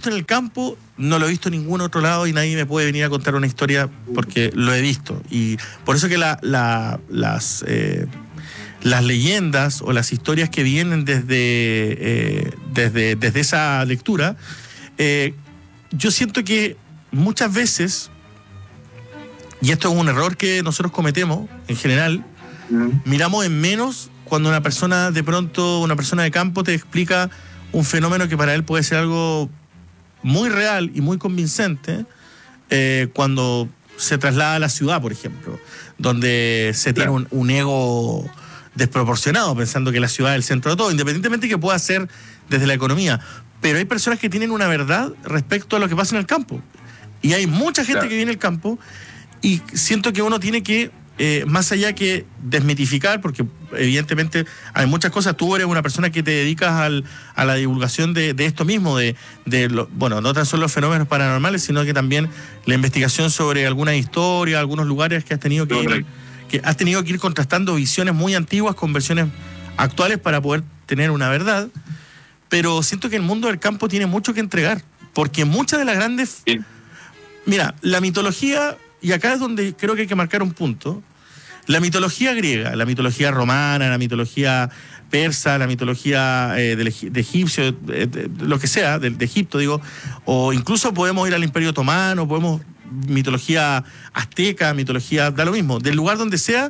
visto en el campo, no lo he visto en ningún otro lado y nadie me puede venir a contar una historia porque lo he visto. Y por eso que las leyendas o las historias que vienen desde esa lectura, yo siento que muchas veces, y esto es un error que nosotros cometemos en general, miramos en menos cuando una persona de campo te explica un fenómeno que para él puede ser algo muy real y muy convincente, cuando se traslada a la ciudad, por ejemplo, donde se tiene un ego desproporcionado, pensando que la ciudad es el centro de todo, independientemente que pueda ser desde la economía. Pero hay personas que tienen una verdad respecto a lo que pasa en el campo. Y hay mucha gente que viene al campo, y siento que uno tiene que, más allá que desmitificar, porque evidentemente hay muchas cosas, tú eres una persona que te dedicas a la divulgación de esto mismo, no tan solo los fenómenos paranormales, sino que también la investigación sobre alguna historia, algunos lugares que has tenido que ir contrastando visiones muy antiguas con versiones actuales para poder tener una verdad. Pero siento que el mundo del campo tiene mucho que entregar, porque muchas de las grandes... Mira, la mitología, y acá es donde creo que hay que marcar un punto, la mitología griega, la mitología romana, la mitología persa, la mitología de egipcio, lo que sea, de Egipto, digo, o incluso podemos ir al Imperio Otomano, mitología azteca, mitología, da lo mismo, del lugar donde sea,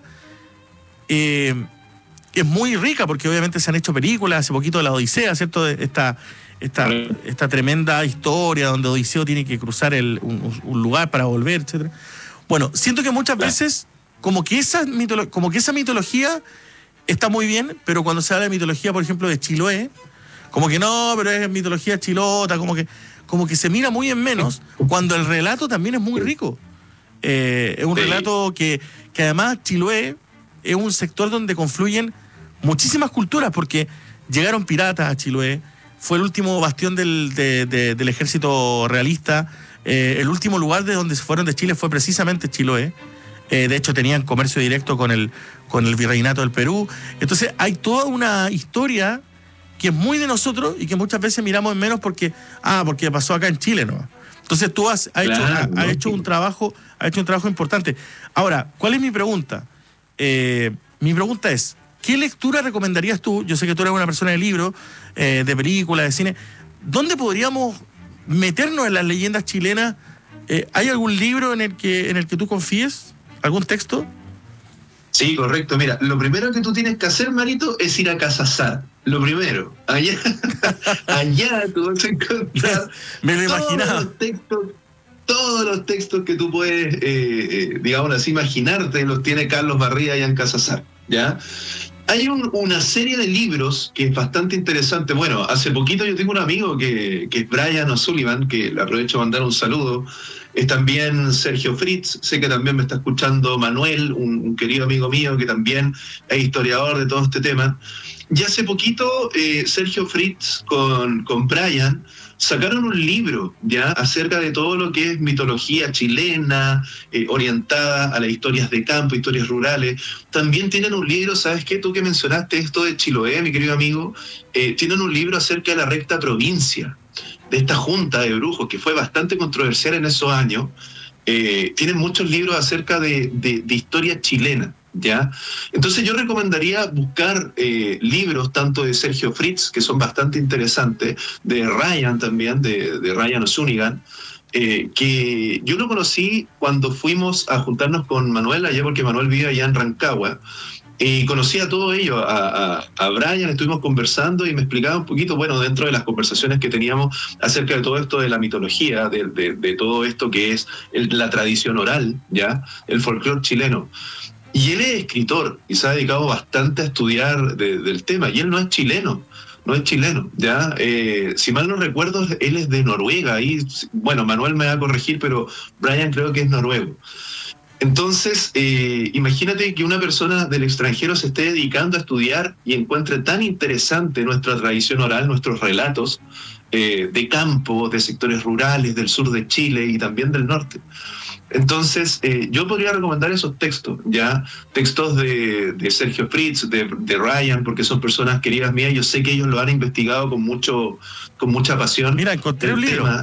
es muy rica, porque obviamente se han hecho películas, hace poquito la Odisea, ¿cierto? Esta tremenda historia donde Odiseo tiene que cruzar un lugar para volver, etcétera. Bueno, siento que muchas veces como que esa mitología está muy bien, pero cuando se habla de mitología, por ejemplo, de Chiloé, como que no, pero es mitología chilota, como que se mira muy en menos, cuando el relato también es muy rico. Es un relato que además Chiloé es un sector donde confluyen muchísimas culturas, porque llegaron piratas a Chiloé, fue el último bastión del ejército realista, el último lugar de donde se fueron de Chile fue precisamente Chiloé. De hecho tenían comercio directo con el virreinato del Perú. Entonces hay toda una historia que es muy de nosotros y que muchas veces miramos en menos porque pasó acá en Chile, ¿no? Entonces tú has hecho un trabajo importante. Ahora, ¿cuál es mi pregunta? Mi pregunta es, ¿qué lectura recomendarías tú? Yo sé que tú eres una persona de libros, de películas, de cine. ¿Dónde podríamos meternos en las leyendas chilenas? ¿Hay algún libro en el que tú confíes? ¿Algún texto? Sí, correcto. Mira, lo primero que tú tienes que hacer, Marito, es ir a Casasar. Lo primero. Allá tú vas a encontrar Me lo imaginaba. Todos los textos que tú puedes, digamos así, imaginarte, los tiene Carlos Barría allá en Casasar, ¿ya? Hay una serie de libros que es bastante interesante. Bueno, hace poquito yo tengo un amigo que es Brian O'Sullivan, que le aprovecho a mandar un saludo. Es también Sergio Fritz, sé que también me está escuchando Manuel, un querido amigo mío que también es historiador de todo este tema. Y hace poquito Sergio Fritz con Brian sacaron un libro ya acerca de todo lo que es mitología chilena, orientada a las historias de campo, historias rurales. También tienen un libro, ¿sabes qué? Tú que mencionaste esto de Chiloé, mi querido amigo, tienen un libro acerca de la recta provincia, de esta junta de brujos, que fue bastante controversial en esos años. Tienen muchos libros acerca de historia chilena, ¿ya? Entonces yo recomendaría buscar libros tanto de Sergio Fritz, que son bastante interesantes, de Ryan también, de Ryan O'Sullivan, que yo lo conocí cuando fuimos a juntarnos con Manuel allá, porque Manuel vive allá en Rancagua, y conocí a todo ello, a Brian, estuvimos conversando y me explicaba un poquito, bueno, dentro de las conversaciones que teníamos acerca de todo esto de la mitología, de todo esto que es la tradición oral, ¿ya? El folclore chileno. Y él es escritor y se ha dedicado bastante a estudiar del tema, y él no es chileno, ¿ya? Si mal no recuerdo, él es de Noruega, y bueno, Manuel me va a corregir, pero Brian creo que es noruego. Entonces, imagínate que una persona del extranjero se esté dedicando a estudiar y encuentre tan interesante nuestra tradición oral, nuestros relatos de campo, de sectores rurales, del sur de Chile y también del norte. Entonces, yo podría recomendar esos textos, ¿ya? Textos de Sergio Fritz, de Ryan, porque son personas queridas mías. Yo sé que ellos lo han investigado con mucha pasión. Mira, encontré un libro.